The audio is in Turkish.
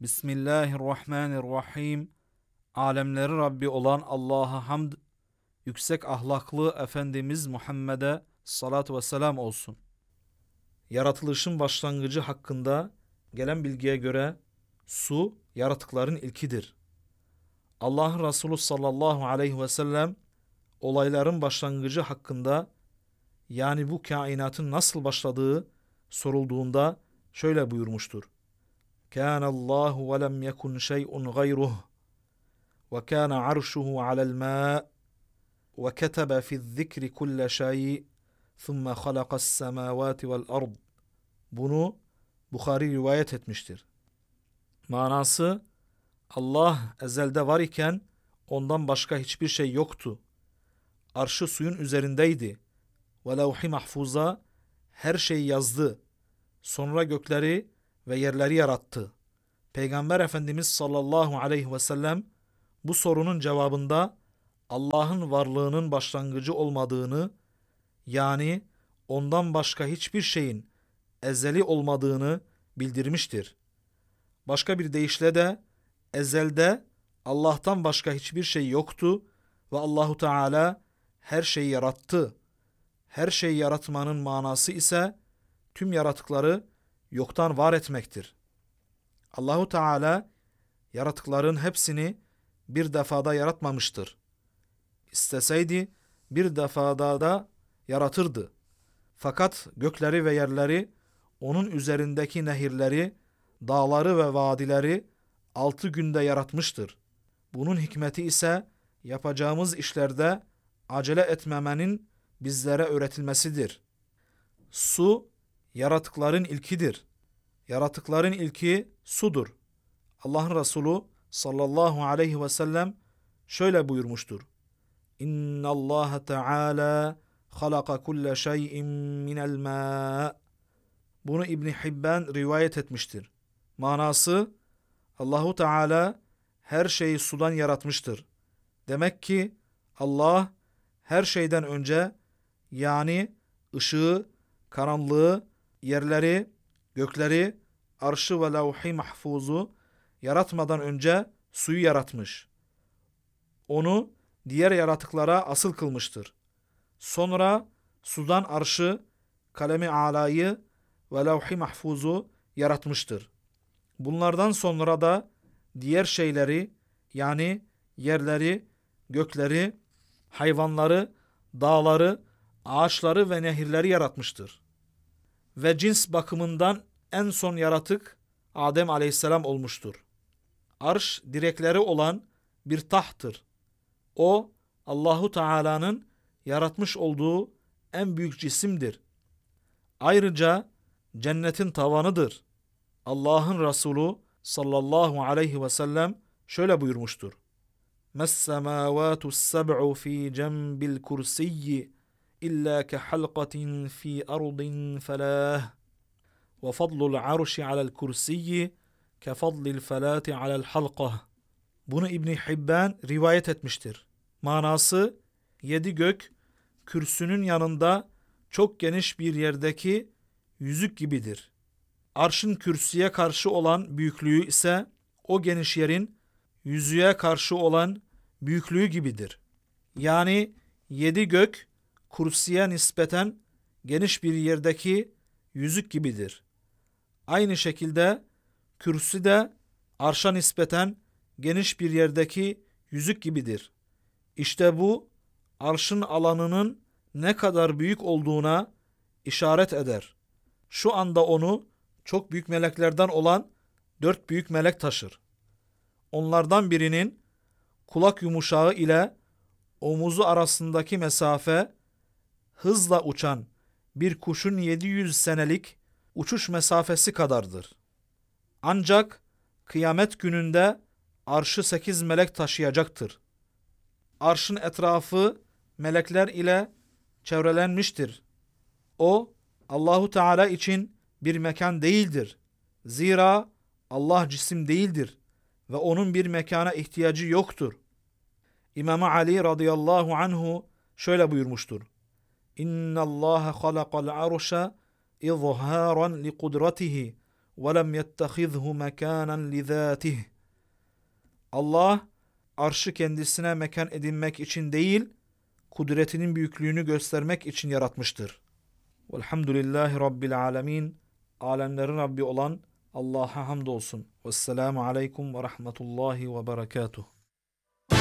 Bismillahirrahmanirrahim. Alemleri Rabbi olan Allah'a hamd, yüksek ahlaklı Efendimiz Muhammed'e salatu ve selam olsun. Yaratılışın başlangıcı hakkında gelen bilgiye göre su yaratıkların ilkidir. Allah'ın Resulü sallallahu aleyhi ve sellem olayların başlangıcı hakkında, yani bu kainatın nasıl başladığı sorulduğunda şöyle buyurmuştur. كان الله ولم يكن شيء غيره وكان عرشه على الماء وكتب في الذكر كل شيء ثم خلق السماوات والأرض. Bunu Bukhari rivayet etmiştir. Manası, Allah ezelde var iken ondan başka hiçbir şey yoktu. Arşı suyun üzerindeydi. Ve levh-i mahfuza her şeyi yazdı. Sonra gökleri ve yerleri yarattı. Peygamber Efendimiz sallallahu aleyhi ve sellem bu sorunun cevabında Allah'ın varlığının başlangıcı olmadığını, yani ondan başka hiçbir şeyin ezeli olmadığını bildirmiştir. Başka bir deyişle de ezelde Allah'tan başka hiçbir şey yoktu ve Allahu Teala her şeyi yarattı. Her şeyi yaratmanın manası ise tüm yaratıkları yoktan var etmektir. Allahu Teala yaratıkların hepsini bir defada yaratmamıştır. İsteseydi bir defada da yaratırdı. Fakat gökleri ve yerleri, onun üzerindeki nehirleri, dağları ve vadileri 6 günde yaratmıştır. Bunun hikmeti ise yapacağımız işlerde acele etmemenin bizlere öğretilmesidir. Su yaratıkların ilkidir. Yaratıkların ilki sudur. Allah'ın Resulü sallallahu aleyhi ve sellem şöyle buyurmuştur. İnna Allah Teala halaka kulle şeyin minel ma. Bunu İbn Hibban rivayet etmiştir. Manası, Allahu Teala her şeyi sudan yaratmıştır. Demek ki Allah her şeyden önce, yani ışığı, karanlığı, yerleri, gökleri, arşı ve levh-i mahfuzu yaratmadan önce suyu yaratmış. Onu diğer yaratıklara asıl kılmıştır. Sonra sudan arşı, kalemi alayı ve levh-i mahfuzu yaratmıştır. Bunlardan sonra da diğer şeyleri, yani yerleri, gökleri, hayvanları, dağları, ağaçları ve nehirleri yaratmıştır. Ve cins bakımından en son yaratık Adem aleyhisselam olmuştur. Arş direkleri olan bir tahttır. O Allahu Teala'nın yaratmış olduğu en büyük cisimdir. Ayrıca cennetin tavanıdır. Allah'ın Resulü sallallahu aleyhi ve sellem şöyle buyurmuştur. Mes-semâvâtu s-seb'u fî cembil kursiyyi İlla ke halqatin fi ardin felah ve fadlul arşi alel kursiyyi ke fadlil felati alel halqah. Bunu İbn Hibban rivayet etmiştir. Manası, 7 gök kürsünün yanında çok geniş bir yerdeki yüzük gibidir. Arşın kürsüye karşı olan büyüklüğü ise o geniş yerin yüzüğe karşı olan büyüklüğü gibidir. Yani 7 gök kursiye nispeten geniş bir yerdeki yüzük gibidir. Aynı şekilde kürsü de arşa nispeten geniş bir yerdeki yüzük gibidir. İşte bu arşın alanının ne kadar büyük olduğuna işaret eder. Şu anda onu çok büyük meleklerden olan 4 büyük melek taşır. Onlardan birinin kulak yumuşağı ile omuzu arasındaki mesafe hızla uçan bir kuşun 700 senelik uçuş mesafesi kadardır. Ancak kıyamet gününde arşı 8 melek taşıyacaktır. Arşın etrafı melekler ile çevrelenmiştir. O Allahu Teala için bir mekan değildir. Zira Allah cisim değildir ve onun bir mekana ihtiyacı yoktur. İmam Ali radıyallahu anhu şöyle buyurmuştur. İnna Allah halaqal arşa izharan li kudratihi وَلَمْ يَتَّخِذْهُ مَكَانًا لِذَاتِهِ. Allah arşı kendisine mekan edinmek için değil, kudretinin büyüklüğünü göstermek için yaratmıştır. Velhamdülillahi Rabbil alemin. Alemlerin Rabbi olan Allah'a hamdolsun. Vesselamu aleyküm ve rahmetullahi ve berekatuhu.